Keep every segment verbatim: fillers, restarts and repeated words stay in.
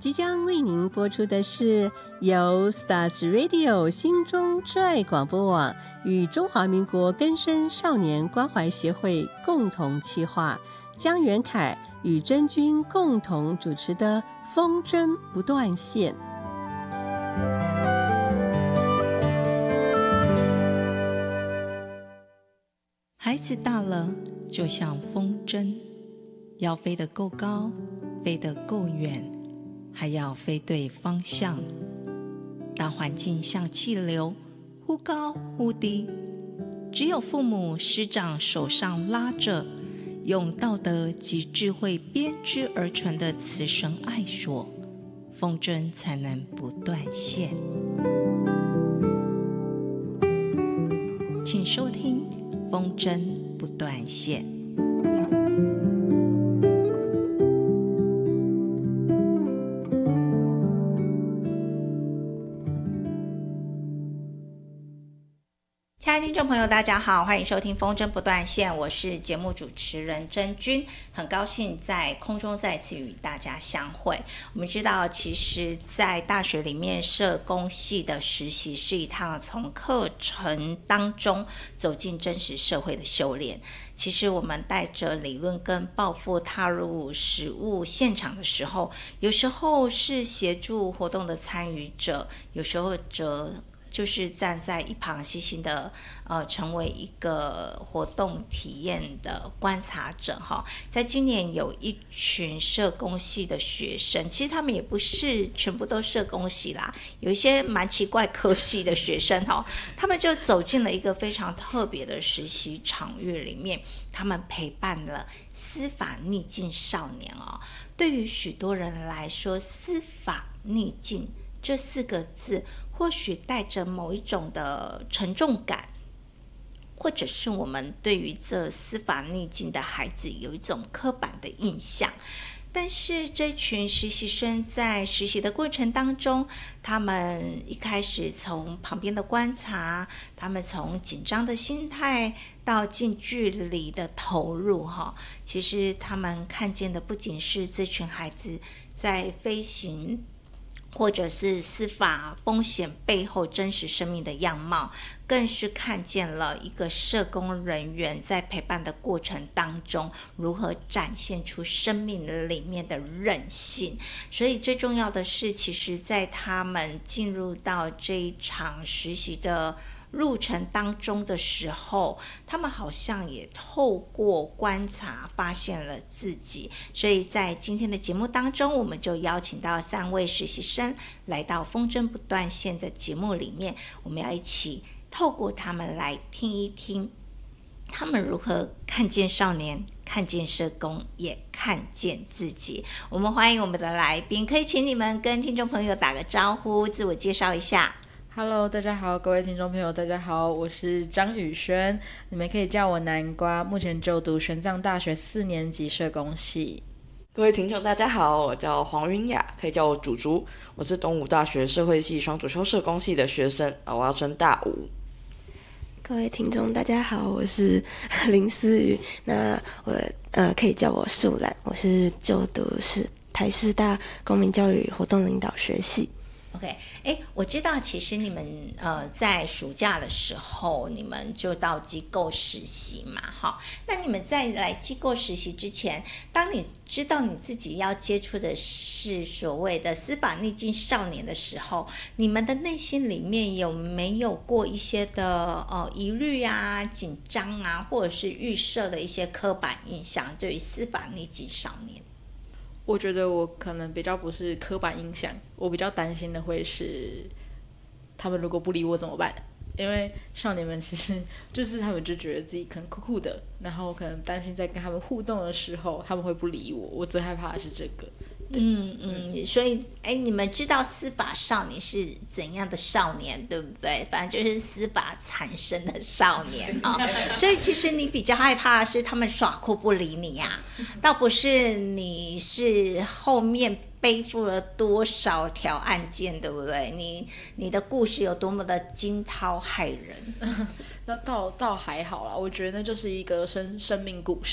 即将为您播出的是由 Stars Radio 心中之爱广播网与中华民国更生少年关怀协会共同企划，江元凯与真君共同主持的风筝不断线。 孩子大了，就像风筝，要飞得够高，飞得够远，还要飞对方向。大环境像气流，忽高忽低，只有父母师长手上拉着，用道德及智慧编织而成的慈绳爱索，风筝才能不断线。请收听风筝不断线。亲爱的听众朋友大家好，欢迎收听风筝不断线，我是节目主持人真君，很高兴在空中再次与大家相会。我们知道其实在大学里面社工系的实习是一趟从课程当中走进真实社会的修炼，其实我们带着理论跟抱负踏入实务现场的时候，有时候是协助活动的参与者，有时候则就是站在一旁细心的呃，成为一个活动体验的观察者哈。在今年有一群社工系的学生，其实他们也不是全部都社工系啦，有一些蛮奇怪科系的学生哈，他们就走进了一个非常特别的实习场域里面，他们陪伴了司法逆境少年哦。对于许多人来说，司法逆境这四个字或许带着某一种的沉重感，或者是我们对于这司法逆境的孩子有一种刻板的印象。但是这群实习生在实习的过程当中，他们一开始从旁边的观察，他们从紧张的心态到近距离的投入哈，其实他们看见的不仅是这群孩子在飞行或者是司法风险背后真实生命的样貌，更是看见了一个社工人员在陪伴的过程当中如何展现出生命里面的韧性。所以最重要的是，其实在他们进入到这一场实习的路程当中的时候，他们好像也透过观察发现了自己。所以在今天的节目当中，我们就邀请到三位实习生来到风筝不断线的节目里面，我们要一起透过他们来听一听他们如何看见少年，看见社工，也看见自己。我们欢迎我们的来宾，可以请你们跟听众朋友打个招呼，自我介绍一下。 Hello， 大家好，各位听众朋友，大家好，我是张宇轩，你们可以叫我南瓜，目前就读玄奘大学四年级社工系。 各位听众大家好，我叫黄云雅，可以叫我竹竹，我是东吴大学社会系双主修社工系的学生，我要升大五。 各位听众大家好，我是林思雨，那我呃可以叫我素兰，我是就读是台师大公民教育活动领导学系。 OK， 哎，我知道其实你们呃在暑假的时候，你们就到机构实习嘛，哈。那你们在来机构实习之前，当你知道你自己要接触的是所谓的司法逆境少年的时候，你们的内心里面有没有过一些的呃疑虑啊、紧张啊，或者是预设的一些刻板印象对于司法逆境少年？ 我觉得我可能比较不是刻板印象，我比较担心的会是他们如果不理我怎么办，因为少年们其实就是他们就觉得自己可能酷酷的，然后可能担心在跟他们互动的时候他们会不理我，我最害怕的是这个。 嗯嗯，所以哎，你们知道司法少年是怎样的少年，对不对？反正就是司法产生的少年啊、哦。所以其实你比较害怕的是他们耍酷不理你呀、啊，倒不是你是后面背负了多少条案件，对不对？你你的故事有多么的惊涛骇人。 那倒倒还好啦，我觉得那就是一个生生命故事。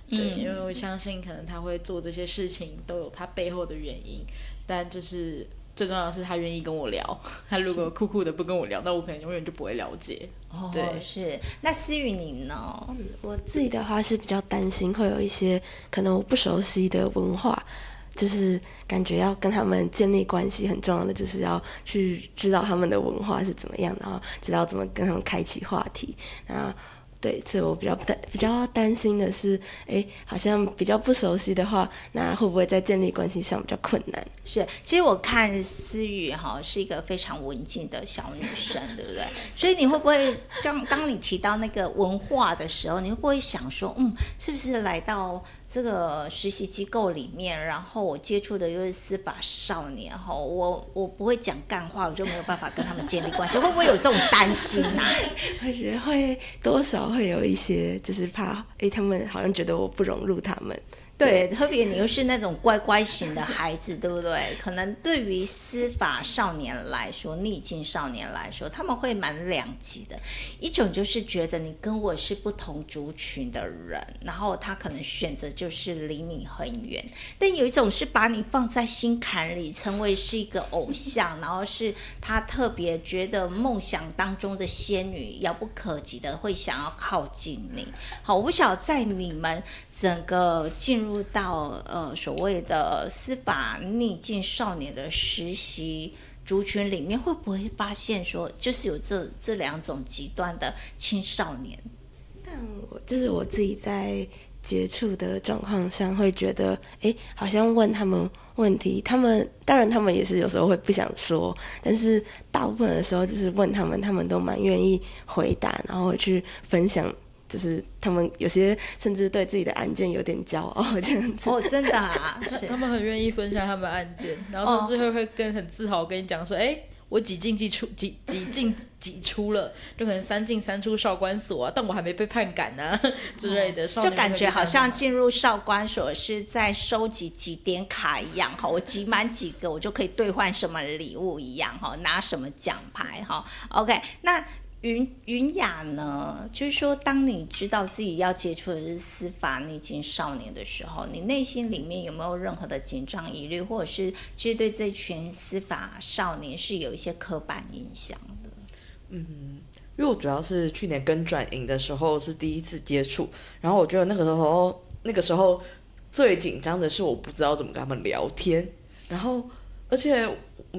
对，嗯、因为我相信可能他会做这些事情都有他背后的原因，但就是最重要的是他愿意跟我聊。他如果酷酷的不跟我聊，那我可能永远就不会了解。 哦， 对， 是。那思雨你呢？ 嗯，我自己的话是比较担心会有一些可能我不熟悉的文化。就是感觉要跟他们建立关系很重要的，就是要去知道他们的文化是怎么样，然后知道怎么跟他们开启话题。那对，这我比较担比较担心的是，哎，好像比较不熟悉的话，那会不会在建立关系上比较困难？ 是，其实我看思雨哈是一个非常文静的小女生，对不对？所以你会不会当当你提到那个文化的时候，你会不会想说，嗯，是不是来到这个实习机构里面，然后我接触的又是司法少年哈，我我不会讲干话，我就没有办法跟他们建立关系，会不会有这种担心啊？ 我觉得会多少会有一些，就是怕，哎，他们好像觉得我不融入他们。 对，特别你又是那种乖乖型的孩子，对不对？可能对于司法少年来说，逆境少年来说，他们会蛮两极的。一种就是觉得你跟我是不同族群的人，然后他可能选择就是离你很远。但有一种是把你放在心坎里，成为是一个偶像，然后是他特别觉得梦想当中的仙女，遥不可及的会想要靠近你。好，我不晓得在你们整个进入入到呃所谓的司法逆境少年的实习族群里面，会不会发现说就是有这这两种极端的青少年？ 但我就是我自己在接触的状况上会觉得，哎，好像问他们问题，他们当然他们也是有时候会不想说，但是大部分的时候就是问他们，他们都蛮愿意回答，然后去分享。就是他们有些甚至对自己的案件有点骄傲这样子。 哦，真的啊，是他们很愿意分享他们案件，然后甚至会会跟很自豪跟你讲说，哎、欸，我几进几出，几几进几出了，就可能三进三出少管所啊，但我还没被判赶啊之类的。 就感觉好像进入少管所是在收集几点卡一样哈，我集满几个我就可以兑换什么礼物一样哈，拿什么奖牌哈。OK， 那。云云雅呢，就是说当你知道自己要接触的是司法逆境少年的时候，你内心里面有没有任何的紧张疑虑，或者是其实对这群司法少年是有一些刻板印象的？ 嗯，因为我主要是去年跟转营的时候是第一次接触，然后我觉得那个时候那个时候最紧张的是我不知道怎么跟他们聊天，然后而且